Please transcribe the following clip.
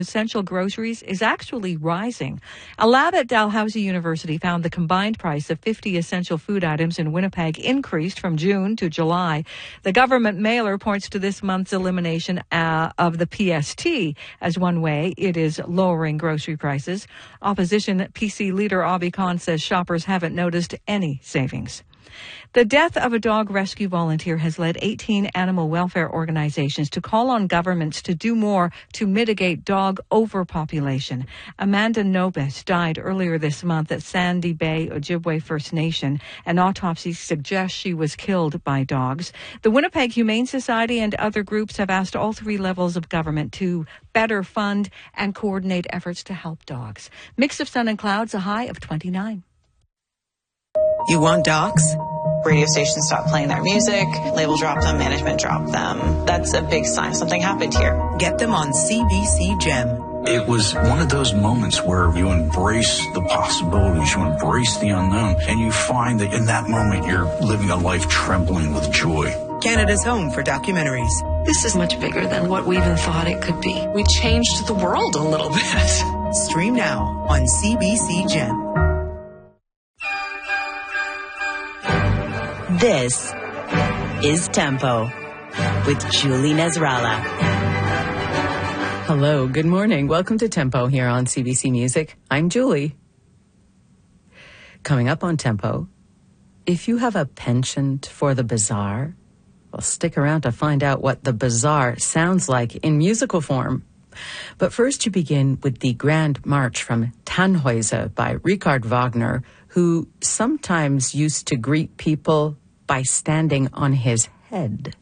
essential groceries is actually rising. A lab at Dalhousie University found the combined price of 50 essential food items in Winnipeg increased from June to July. The government mailer points to this month's elimination of the PST as one way it is lowering grocery prices. Opposition PC leader Obby Khan says shoppers haven't noticed any savings. The death of a dog rescue volunteer has led 18 animal welfare organizations to call on governments to do more to mitigate dog overpopulation. Amanda Nobis died earlier this month at Sandy Bay, Ojibwe First Nation. An autopsy suggests she was killed by dogs. The Winnipeg Humane Society and other groups have asked all three levels of government to better fund and coordinate efforts to help dogs. Mix of sun and clouds, a high of 29. You want docs? Radio stations stop playing their music, label drop them, management drop them. That's a big sign something happened here. Get them on CBC Gem. It was one of those moments where you embrace the possibilities, you embrace the unknown, and you find that in that moment you're living a life trembling with joy. Canada's home for documentaries. This is much bigger than what we even thought it could be. We changed the world a little bit. Stream now on CBC Gem. This is Tempo with Julie Nasrallah. Hello, good morning. Welcome to Tempo here on CBC Music. I'm Julie. Coming up on Tempo, if you have a penchant for the bizarre, well, stick around to find out what the bizarre sounds like in musical form. But first, you begin with the Grand March from Tannhäuser by Richard Wagner, who sometimes used to greet people by standing on his head.